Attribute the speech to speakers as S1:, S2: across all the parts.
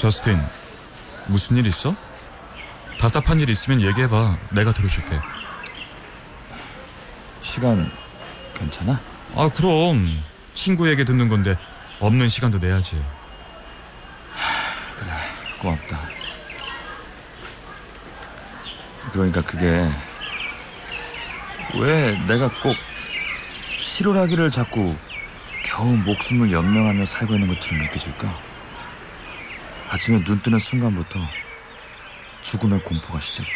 S1: 저스틴, 무슨 일 있어? 답답한 일 있으면 얘기해봐. 내가 들어줄게.
S2: 시간 괜찮아?
S1: 아, 그럼 친구에게 듣는 건데 없는 시간도 내야지.
S2: 그래, 고맙다. 그러니까 그게 왜 내가 꼭 실오라기를 자꾸 겨우 목숨을 연명하며 살고 있는 것처럼 느껴질까? 아침에 눈 뜨는 순간부터 죽음의 공포가 시작돼.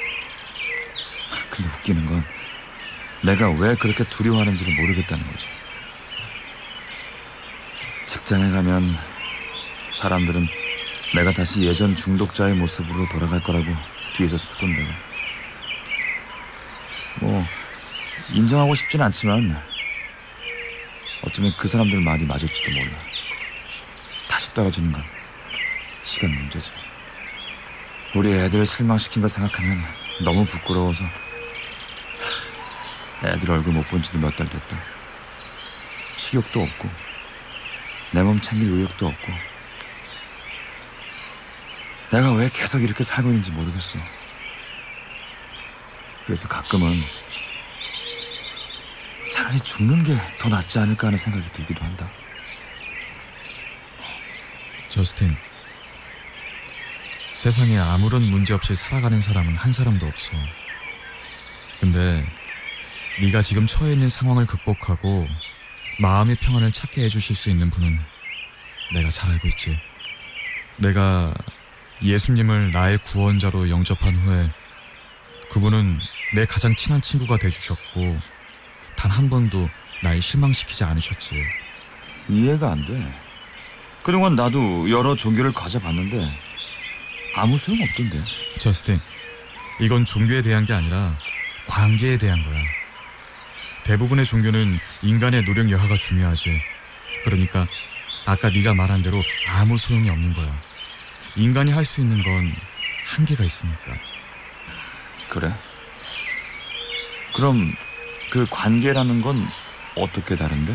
S2: 근데 웃기는 건 내가 왜 그렇게 두려워하는지를 모르겠다는 거지. 직장에 가면 사람들은 내가 다시 예전 중독자의 모습으로 돌아갈 거라고 뒤에서 수군대고, 뭐 인정하고 싶진 않지만 어쩌면 그 사람들 말이 맞을지도 몰라. 다시 떨어지는 건 시간 문제지. 우리 애들 실망시킨 거 생각하면 너무 부끄러워서 애들 얼굴 못 본 지도 몇 달 됐다. 식욕도 없고 내 몸 챙길 의욕도 없고. 내가 왜 계속 이렇게 살고 있는지 모르겠어. 그래서 가끔은 차라리 죽는 게 더 낫지 않을까 하는 생각이 들기도 한다.
S1: 저스틴, 세상에 아무런 문제 없이 살아가는 사람은 한 사람도 없어. 근데 네가 지금 처해 있는 상황을 극복하고 마음의 평안을 찾게 해주실 수 있는 분은 내가 잘 알고 있지. 내가 예수님을 나의 구원자로 영접한 후에 그분은 내 가장 친한 친구가 돼주셨고 단 한 번도 날 실망시키지 않으셨지.
S2: 이해가 안 돼. 그동안 나도 여러 종교를 가져봤는데 아무 소용없던데.
S1: 저스틴, 이건 종교에 대한 게 아니라 관계에 대한 거야. 대부분의 종교는 인간의 노력 여하가 중요하지. 그러니까 아까 네가 말한 대로 아무 소용이 없는 거야. 인간이 할 수 있는 건 한계가 있으니까.
S2: 그래? 그럼 그 관계라는 건 어떻게 다른데?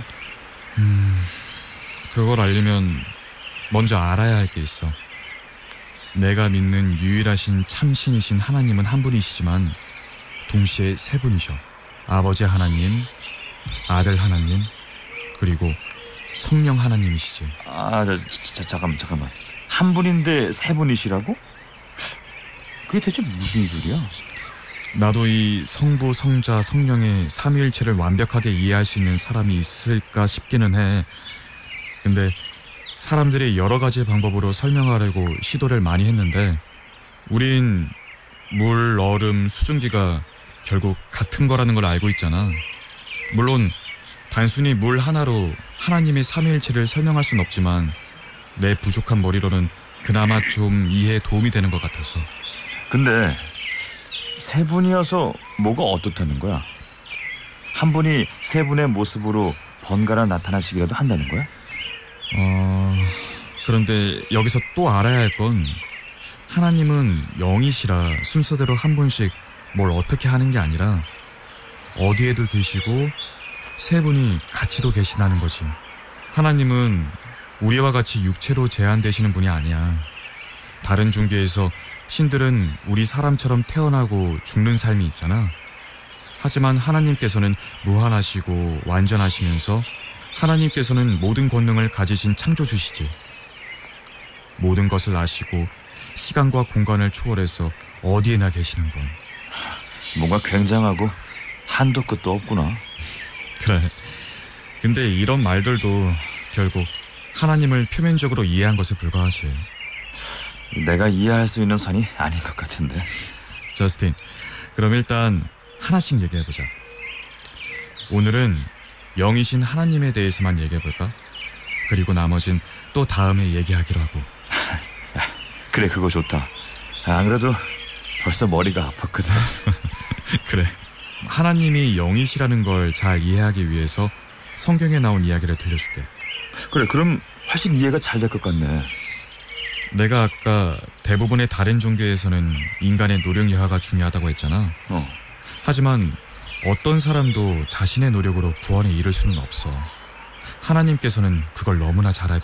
S1: 그걸 알려면 먼저 알아야 할 게 있어. 내가 믿는 유일하신 참신이신 하나님은 한 분이시지만 동시에 세 분이셔. 아버지 하나님, 아들 하나님, 그리고 성령 하나님이시지.
S2: 잠깐만. 한 분인데 세 분이시라고? 그게 대체 무슨 소리야?
S1: 나도 이 성부, 성자, 성령의 삼위일체를 완벽하게 이해할 수 있는 사람이 있을까 싶기는 해. 근데 사람들이 여러 가지 방법으로 설명하려고 시도를 많이 했는데 우린 물, 얼음, 수증기가 결국 같은 거라는 걸 알고 있잖아. 물론 단순히 물 하나로 하나님의 삼위일체를 설명할 순 없지만 내 부족한 머리로는 그나마 좀 이해에 도움이 되는 것 같아서.
S2: 근데 세 분이어서 뭐가 어떻다는 거야? 한 분이 세 분의 모습으로 번갈아 나타나시기라도 한다는 거야?
S1: 그런데 여기서 또 알아야 할 건 하나님은 영이시라 순서대로 한 분씩 뭘 어떻게 하는 게 아니라 어디에도 계시고 세 분이 같이도 계시다는 거지. 하나님은 우리와 같이 육체로 제한되시는 분이 아니야. 다른 종교에서 신들은 우리 사람처럼 태어나고 죽는 삶이 있잖아. 하지만 하나님께서는 무한하시고 완전하시면서 하나님께서는 모든 권능을 가지신 창조주시지. 모든 것을 아시고 시간과 공간을 초월해서 어디에나 계시는 분.
S2: 뭔가 굉장하고 한도 끝도 없구나.
S1: 그래. 근데 이런 말들도 결국 하나님을 표면적으로 이해한 것에 불과하지.
S2: 내가 이해할 수 있는 선이 아닌 것 같은데.
S1: 저스틴, 그럼 일단 하나씩 얘기해보자. 오늘은 영이신 하나님에 대해서만 얘기해볼까? 그리고 나머진 또 다음에 얘기하기로 하고.
S2: 그래, 그거 좋다. 안 그래도 벌써 머리가 아팠거든.
S1: 그래. 하나님이 영이시라는 걸 잘 이해하기 위해서 성경에 나온 이야기를 들려줄게.
S2: 그래, 그럼 훨씬 이해가 잘 될 것 같네.
S1: 내가 아까 대부분의 다른 종교에서는 인간의 노력 여하가 중요하다고 했잖아. 하지만 어떤 사람도 자신의 노력으로 구원에 이를 수는 없어. 하나님께서는 그걸 너무나 잘 알고